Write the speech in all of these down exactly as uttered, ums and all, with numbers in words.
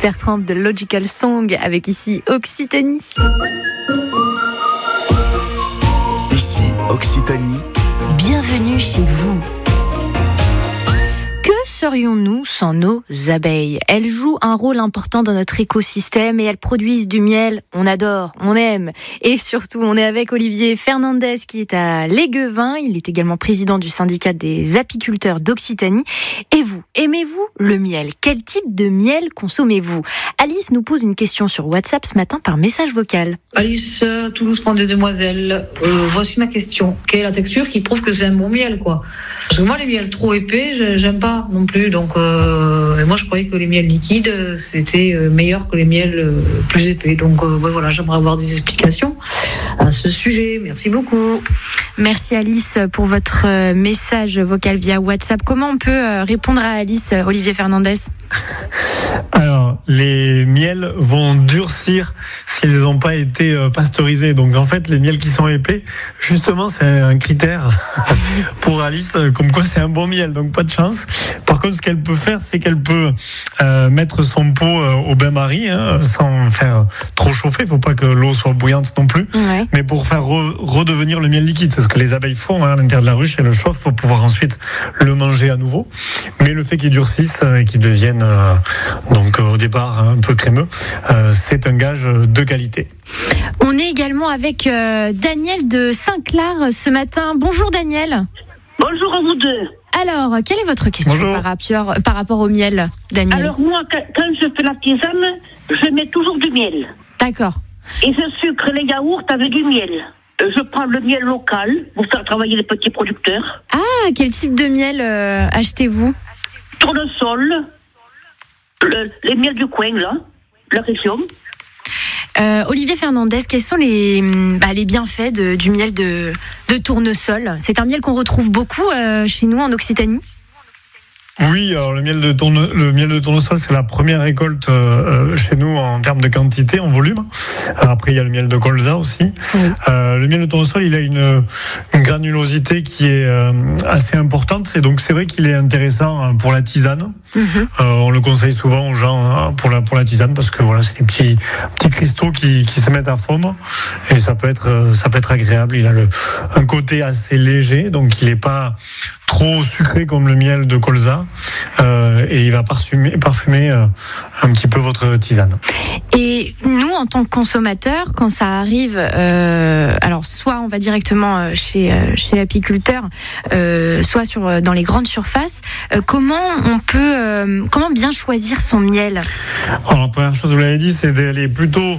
Supertramp de Logical Song avec ici Occitanie. Ici Occitanie. Bienvenue chez vous. Que serions-nous sans nos abeilles ? Elles jouent un rôle important dans notre écosystème et elles produisent du miel. On adore, on aime. Et surtout, on est avec Olivier Fernandez qui est à Léguevin. Il est également président du syndicat des apiculteurs d'Occitanie. Et vous, aimez-vous le miel ? Quel type de miel consommez-vous ? Alice nous pose une question sur WhatsApp ce matin par message vocal. Alice, Toulouse-Pont des Demoiselles. Euh, voici ma question. Quelle est la texture qui prouve que c'est un bon miel, quoi ? Parce que moi, les miels trop épais, j'aime pas non plus. Donc, euh, et moi, je croyais que les miels liquides, c'était meilleur que les miels euh, plus épais. Donc, euh, ouais, voilà, j'aimerais avoir des explications à ce sujet. Merci beaucoup. Merci Alice pour votre message vocal via WhatsApp. Comment on peut répondre à Alice, Olivier Fernandez ? Alors, les miels vont durcir s'ils n'ont pas été pasteurisés. Donc, en fait, les miels qui sont épais, justement, c'est un critère pour Alice, comme quoi c'est un bon miel. Donc, pas de chance. Par contre, ce qu'elle peut faire, c'est qu'elle peut euh, mettre son pot euh, au bain-marie, hein, sans faire trop chauffer. Il ne faut pas que l'eau soit bouillante non plus. Ouais. Mais pour faire re- redevenir le miel liquide. C'est ce que les abeilles font hein, à l'intérieur de la ruche. Elles le chauffent pour pouvoir ensuite le manger à nouveau. Mais le fait qu'il durcisse et qu'il devienne euh, donc au départ un peu crémeux, euh, c'est un gage de qualité. On est également avec euh, Daniel de Saint-Clar ce matin. Bonjour Daniel. Bonjour à vous deux. Alors, quelle est votre question par rapport, par rapport au miel, Daniel ? Alors moi, quand je fais la tisane, je mets toujours du miel. D'accord. Et je sucre les yaourts avec du miel. Je prends le miel local pour faire travailler les petits producteurs. Ah, quel type de miel euh, achetez-vous ? Tournesol, le, les miels du coin, là, la région. Euh, Olivier Fernandez, quels sont les, bah, les bienfaits de, du miel de, de tournesol ? C'est un miel qu'on retrouve beaucoup euh, chez nous en Occitanie ? Oui, alors le miel de tourne, le miel de tournesol, c'est la première récolte euh, chez nous en termes de quantité, en volume. Alors après, il y a le miel de colza aussi. Oui. Euh, le miel de tournesol, il a une, une granulosité qui est euh, assez importante. C'est donc c'est vrai qu'il est intéressant pour la tisane. Mm-hmm. Euh, on le conseille souvent aux gens pour la pour la tisane parce que voilà, c'est des petits petits cristaux qui qui se mettent à fondre et ça peut être ça peut être agréable. Il a le un côté assez léger, donc il est pas trop sucré comme le miel de colza euh, et il va parfumer, parfumer euh, un petit peu votre tisane. Et nous, en tant que consommateurs, quand ça arrive, euh, alors soit on va directement chez, chez l'apiculteur, euh, soit sur, dans les grandes surfaces, euh, comment on peut, euh, comment bien choisir son miel ? Alors la première chose, vous l'avez dit, c'est d'aller plutôt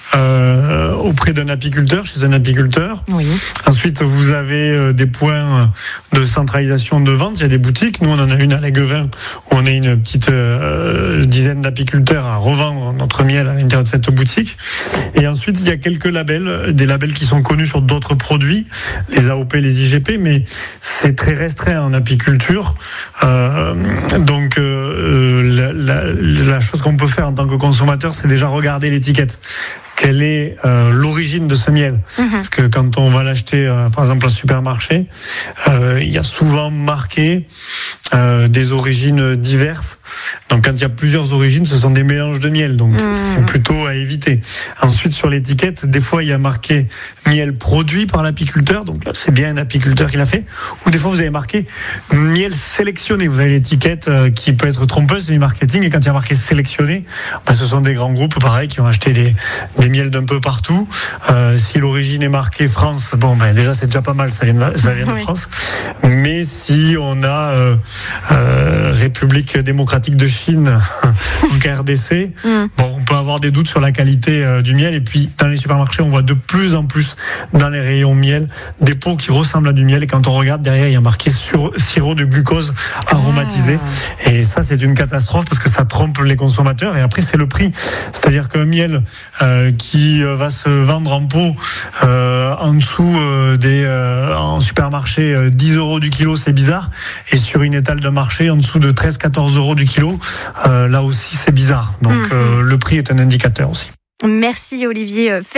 euh, auprès d'un apiculteur, chez un apiculteur. Oui. Ensuite, vous avez euh, des points de centralisation de vente, il y a des boutiques. Nous, on en a une à Léguevin où on est une petite euh, dizaine d'apiculteurs à revendre notre miel à l'intérieur de cette boutique. Et ensuite, il y a quelques labels, des labels qui sont connus sur d'autres produits, les A O P, les I G P, mais c'est très restreint en apiculture. Euh, donc, euh, la, la, la chose qu'on peut faire en tant que consommateur, c'est déjà regarder l'étiquette. Quelle est euh, l'origine de ce miel ? Mmh. Parce que quand on va l'acheter, euh, par exemple, au supermarché, euh, il y a souvent marqué euh, des origines diverses. Donc, quand il y a plusieurs origines, ce sont des mélanges de miel. Donc, mmh. c'est plutôt à éviter. Ensuite, sur l'étiquette, des fois, il y a marqué miel produit par l'apiculteur. Donc, là, c'est bien un apiculteur qui l'a fait. Ou des fois, vous avez marqué miel sélectionné. Vous avez l'étiquette euh, qui peut être trompeuse, c'est du marketing. Et quand il y a marqué sélectionné, ben, ce sont des grands groupes, pareil, qui ont acheté des, des miels d'un peu partout. Euh, si l'origine est marquée France, bon, ben, déjà, c'est déjà pas mal. Ça vient de, ça vient de oui. France. Mais si on a euh, euh, République démocratique de Chine, donc R D C, mm. bon, on peut avoir des doutes sur la qualité euh, du miel. Et puis, dans les supermarchés, on voit de plus en plus dans les rayons miel des pots qui ressemblent à du miel. Et quand on regarde derrière, il y a marqué sur, sirop de glucose aromatisé. Ah. Et ça, c'est une catastrophe parce que ça trompe les consommateurs. Et après, c'est le prix. C'est-à-dire qu'un miel euh, qui euh, va se vendre en pot euh, en dessous euh, des euh, en supermarché euh, dix euros du kilo, c'est bizarre. Et sur une étale de marché en dessous de treize à quatorze euros du kilo, euh, là aussi c'est bizarre. Donc mmh. euh, le prix est un indicateur aussi. Merci Olivier.